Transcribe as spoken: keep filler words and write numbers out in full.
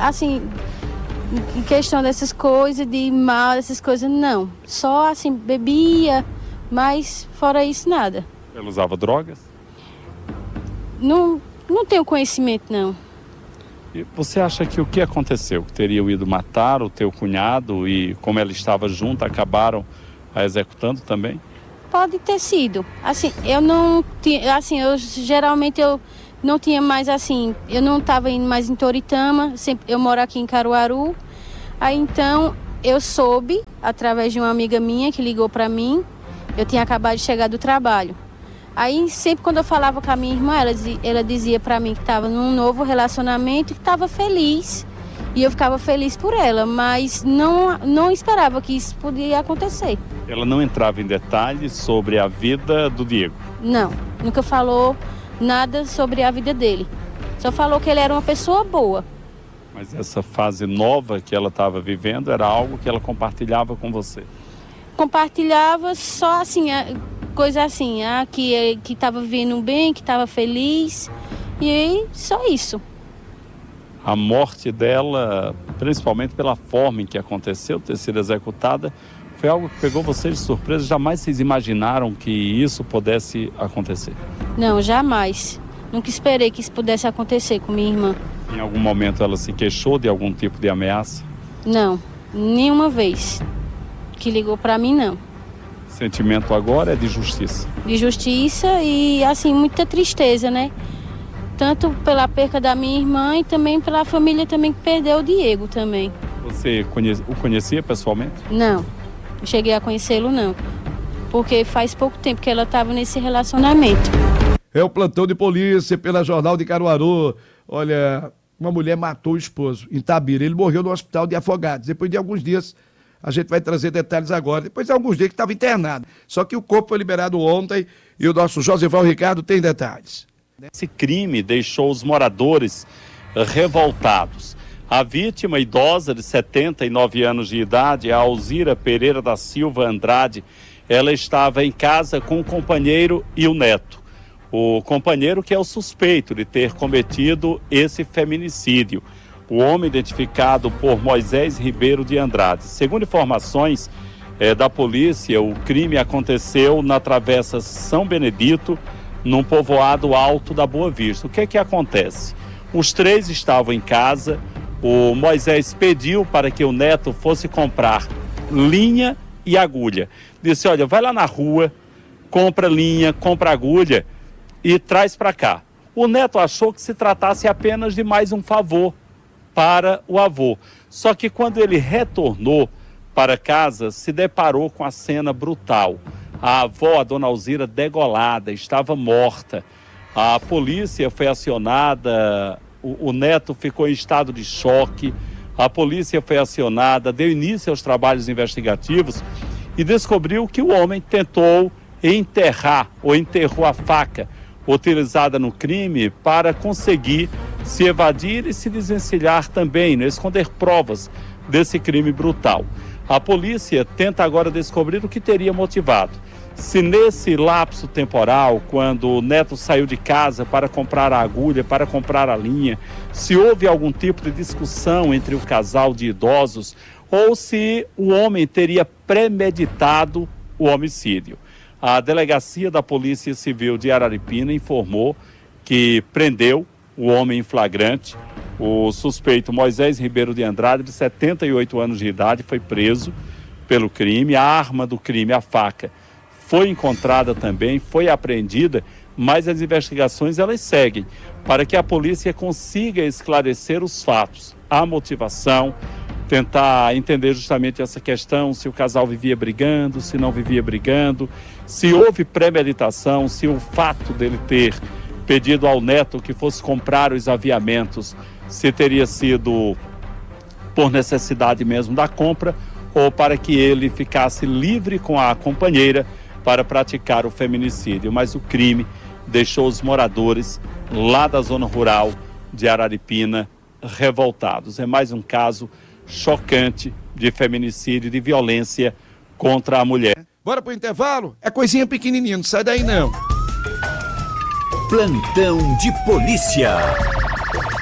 assim, em questão dessas coisas, de mal, dessas coisas, não. Só, assim, bebia, mas fora isso, nada. Ela usava drogas? Não, não tenho conhecimento, não. E você acha que o que aconteceu? Que teriam ido matar o teu cunhado e, como ela estava junto, acabaram a executando também? Pode ter sido. Assim, eu não tinha, assim, eu geralmente eu não tinha mais, assim, eu não estava indo mais em Toritama, sempre, eu moro aqui em Caruaru. Aí então eu soube, através de uma amiga minha que ligou para mim, eu tinha acabado de chegar do trabalho. Aí sempre quando eu falava com a minha irmã, ela, ela dizia para mim que estava num novo relacionamento e que estava feliz. E eu ficava feliz por ela, mas não, não esperava que isso podia acontecer. Ela não entrava em detalhes sobre a vida do Diego? Não, nunca falou nada sobre a vida dele. Só falou que ele era uma pessoa boa. Mas essa fase nova que ela estava vivendo era algo que ela compartilhava com você? Compartilhava só assim, coisa assim, ah, que que estava vivendo bem, que estava feliz, e só isso. A morte dela, principalmente pela forma em que aconteceu, ter sido executada, foi algo que pegou vocês de surpresa? Jamais vocês imaginaram que isso pudesse acontecer? Não, jamais. Nunca esperei que isso pudesse acontecer com minha irmã. Em algum momento ela se queixou de algum tipo de ameaça? Não, nenhuma vez. Que ligou para mim, não. O sentimento agora é de justiça? De justiça e, assim, muita tristeza, né? Tanto pela perca da minha irmã e também pela família também que perdeu o Diego também. Você conhece, o conhecia pessoalmente? Não, não cheguei a conhecê-lo não, porque faz pouco tempo que ela estava nesse relacionamento. É o plantão de polícia pela Jornal de Caruaru. Olha, uma mulher matou o esposo em Itabira. Ele morreu no hospital de Afogados. Depois de alguns dias, a gente vai trazer detalhes agora. Depois de alguns dias que estava internado. Só que o corpo foi liberado ontem e o nosso Josival Ricardo tem detalhes. Esse crime deixou os moradores revoltados. A vítima, idosa de setenta e nove anos de idade, a Alzira Pereira da Silva Andrade, ela estava em casa com o companheiro e o neto. O companheiro que é o suspeito de ter cometido esse feminicídio. O homem identificado por Moisés Ribeiro de Andrade. Segundo informações é, da polícia, o crime aconteceu na Travessa São Benedito, num povoado alto da Boa Vista. O que é que acontece? Os três estavam em casa, o Moisés pediu para que o neto fosse comprar linha e agulha. Disse, olha, vai lá na rua, compra linha, compra agulha e traz para cá. O neto achou que se tratasse apenas de mais um favor para o avô. Só que quando ele retornou para casa, se deparou com a cena brutal. A avó, a dona Alzira, degolada, estava morta. A polícia foi acionada, o, o neto ficou em estado de choque. A polícia foi acionada, deu início aos trabalhos investigativos e descobriu que o homem tentou enterrar ou enterrou a faca utilizada no crime para conseguir se evadir e se desvencilhar também, né? Esconder provas desse crime brutal. A polícia tenta agora descobrir o que teria motivado. Se nesse lapso temporal, quando o neto saiu de casa para comprar a agulha, para comprar a linha, se houve algum tipo de discussão entre o casal de idosos ou se o homem teria premeditado o homicídio. A delegacia da Polícia Civil de Araripina informou que prendeu o homem em flagrante. O suspeito Moisés Ribeiro de Andrade, de setenta e oito anos de idade, foi preso pelo crime. A arma do crime, a faca, foi encontrada também, foi apreendida, mas as investigações elas seguem para que a polícia consiga esclarecer os fatos, a motivação, tentar entender justamente essa questão, se o casal vivia brigando, se não vivia brigando, se houve premeditação, se o fato dele ter pedido ao neto que fosse comprar os aviamentos, se teria sido por necessidade mesmo da compra ou para que ele ficasse livre com a companheira para praticar o feminicídio. Mas o crime deixou os moradores lá da zona rural de Araripina revoltados. É mais um caso chocante de feminicídio, de violência contra a mulher. Bora pro intervalo? É coisinha pequenininha, não sai daí não. Plantão de polícia.